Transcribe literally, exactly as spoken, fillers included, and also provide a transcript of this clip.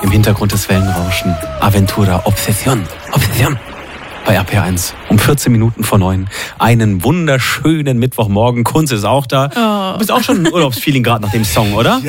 Im Hintergrund das Wellenrauschen. Aventura, Obsession, Obsession. Bei R P R eins um vierzehn Minuten vor neun. Einen wunderschönen Mittwochmorgen. Kunze ist auch da. Oh. Du bist auch schon ein Urlaubsfeeling gerade nach dem Song, oder?